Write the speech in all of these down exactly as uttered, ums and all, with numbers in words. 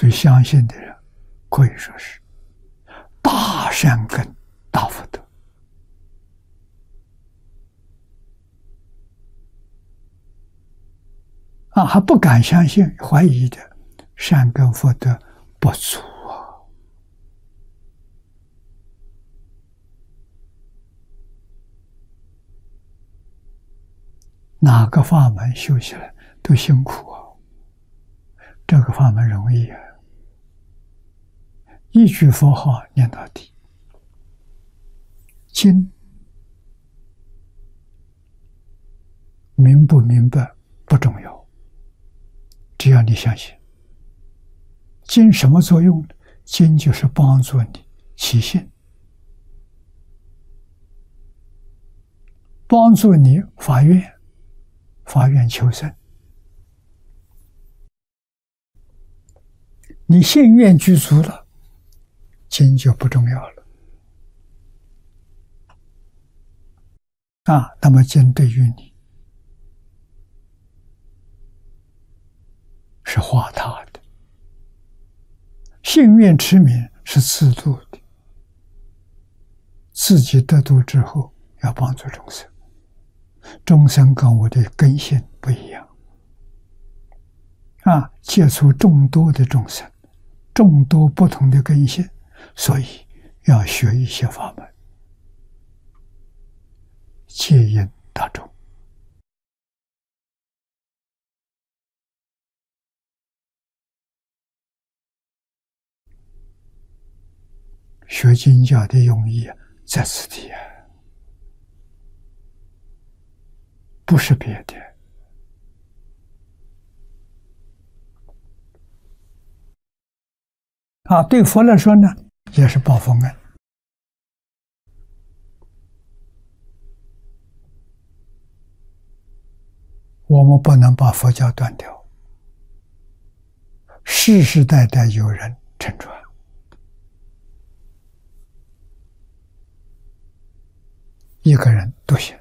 所以相信的人可以说是大善根、大福德。啊，还不敢相信、怀疑的，善根福德不足啊！哪个法门修起来都辛苦啊，这个法门容易啊！一句佛号念到底，经明不明白不重要，只要你相信。经什么作用？经就是帮助你起信，帮助你发愿，发愿求生。你信愿具足了，经就不重要了。啊，那么经对于你是化他的，信愿持名是自度的，自己得度之后要帮助众生，众生跟我的根性不一样，啊，接触众多的众生，众多不同的根性，所以要学一些法门，戒因大众。学经教的用意在此地啊，不是别的。啊，对佛来说呢，也是报佛恩。我们不能把佛教断掉，世世代代有人承传。一个人独行，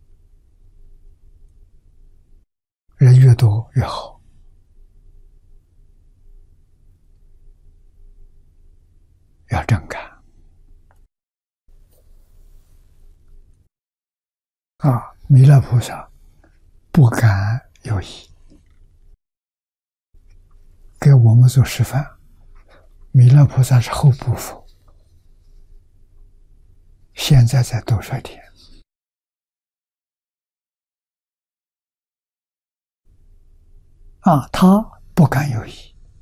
人越多越好。要真干啊！弥勒菩萨不敢有疑，给我们做示范。弥勒菩萨是后部佛，现在在兜率天。啊，他不敢有疑，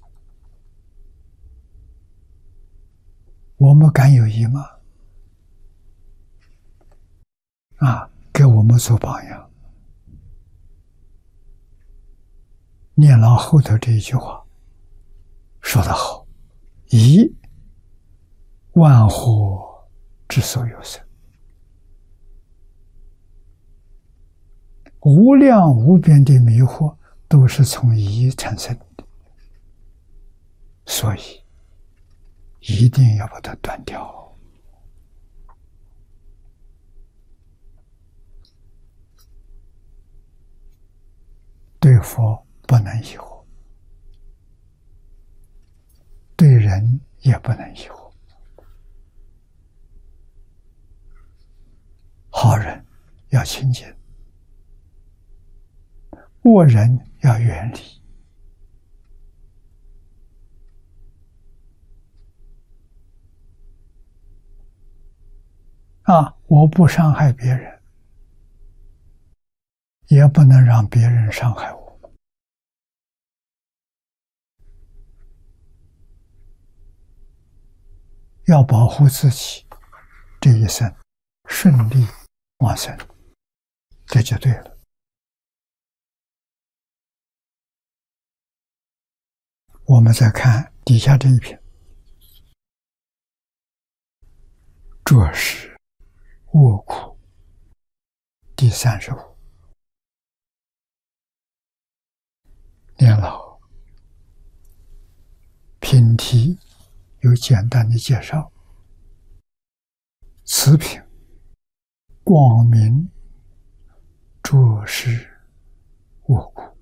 我们敢有疑吗？啊，给我们做榜样。念老后头这一句话说得好：疑，万惑之所有生，无量无边的迷惑都是从疑产生的，所以一定要把它断掉。对佛不能疑惑，对人也不能疑惑。好人要亲近，恶人要远离。啊，我不伤害别人，也不能让别人伤害我。要保护自己这一生顺利往生，这就对了。我们再看底下这一篇，着实卧苦第三十五。念老品题有简单的介绍。此品光明着实卧苦，